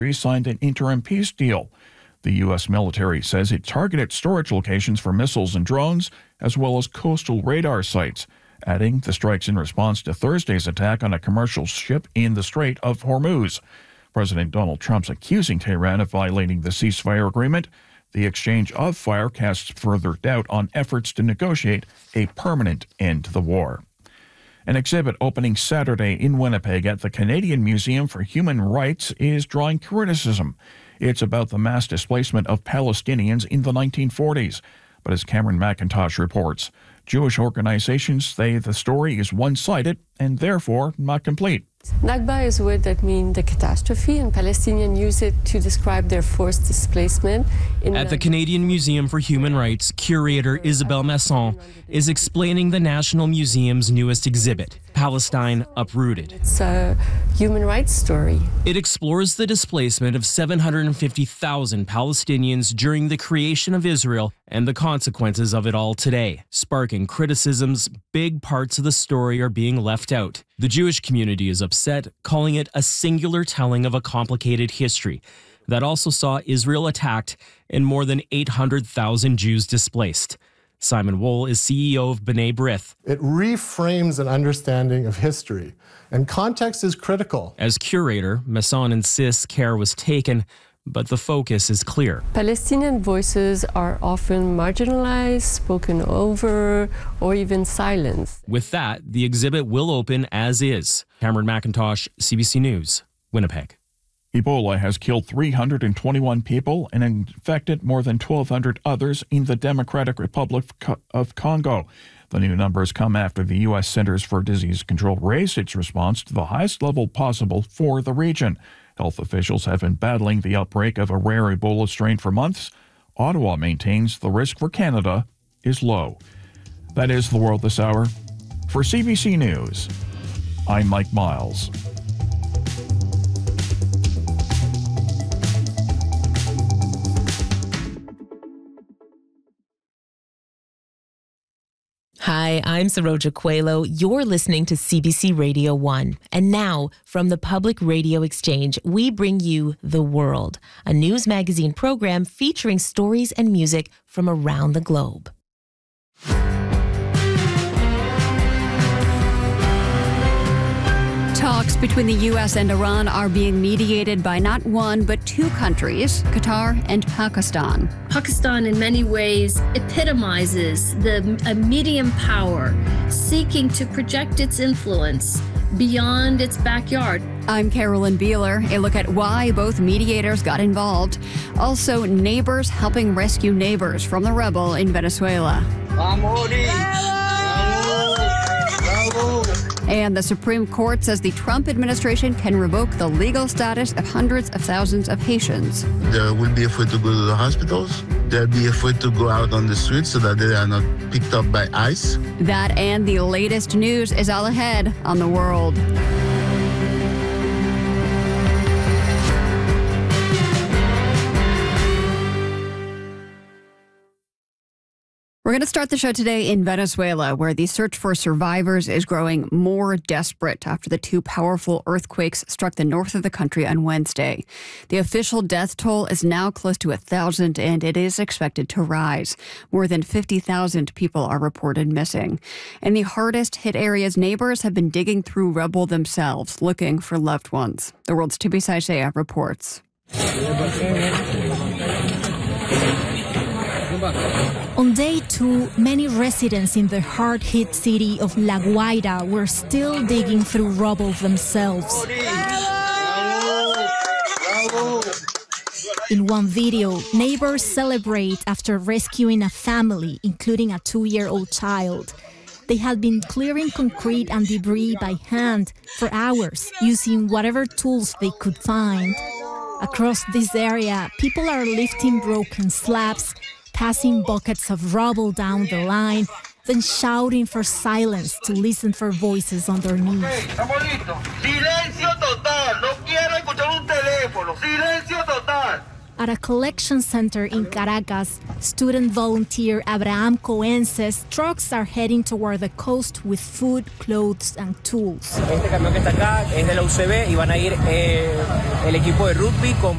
signed an interim peace deal. The U.S. military says it targeted storage locations for missiles and drones, as well as coastal radar sites, adding the strikes in response to Thursday's attack on a commercial ship in the Strait of Hormuz. President Donald Trump's accusing Tehran of violating the ceasefire agreement. The exchange of fire casts further doubt on efforts to negotiate a permanent end to the war. An exhibit opening Saturday in Winnipeg at the Canadian Museum for Human Rights is drawing criticism. It's about the mass displacement of Palestinians in the 1940s. But as Cameron McIntosh reports, Jewish organizations say the story is one-sided and therefore not complete. Nakba is a word that means the catastrophe, and Palestinians use it to describe their forced displacement. At the Canadian Museum for Human Rights, curator Isabelle Masson is explaining the National Museum's newest exhibit, Palestine Uprooted. It's a human rights story. It explores the displacement of 750,000 Palestinians during the creation of Israel and the consequences of it all today, sparking criticisms. Big parts of the story are being left out. The Jewish community is upset, calling it a singular telling of a complicated history that also saw Israel attacked and more than 800,000 Jews displaced. Simon Wohl is CEO of B'nai B'rith. It reframes an understanding of history, and context is critical. As curator, Masson insists care was taken, but the focus is clear. Palestinian voices are often marginalized, spoken over, or even silenced. With that, the exhibit will open as is. Cameron McIntosh, CBC News, Winnipeg. Ebola has killed 321 people and infected more than 1,200 others in the Democratic Republic of Congo. The new numbers come after the U.S. Centers for Disease Control raised its response to the highest level possible for the region. Health officials have been battling the outbreak of a rare Ebola strain for months. Ottawa maintains the risk for Canada is low. That is the world this hour. For CBC News, I'm Mike Miles. Hi, I'm Saroja Coelho. You're listening to CBC Radio 1. And now, from the Public Radio Exchange, we bring you The World, a news magazine program featuring stories and music from around the globe. Talks between the U.S. and Iran are being mediated by not one, but two countries, Qatar and Pakistan. Pakistan, in many ways, epitomizes a medium power seeking to project its influence beyond its backyard. I'm Carolyn Beeler. A look at why both mediators got involved. Also, neighbors helping rescue neighbors from the rebel in Venezuela. And the Supreme Court says the Trump administration can revoke the legal status of hundreds of thousands of Haitians. They will be afraid to go to the hospitals. They'll be afraid to go out on the streets so that they are not picked up by ICE. That and the latest news is all ahead on The World. We're going to start the show today in Venezuela, where the search for survivors is growing more desperate after the two powerful earthquakes struck the north of the country on Wednesday. The official death toll is now close to 1,000, and it is expected to rise. More than 50,000 people are reported missing. In the hardest hit areas, neighbors have been digging through rubble themselves, looking for loved ones. The World's Tibisay Shea reports. On day 2, many residents in the hard-hit city of La Guaira were still digging through rubble themselves. In one video, neighbors celebrate after rescuing a family, including a 2-year-old child. They had been clearing concrete and debris by hand for hours, using whatever tools they could find. Across this area, people are lifting broken slabs, passing buckets of rubble down the line, then shouting for silence to listen for voices underneath. At a collection center in Caracas, student volunteer Abraham Cohen says trucks are heading toward the coast with food, clothes, and tools.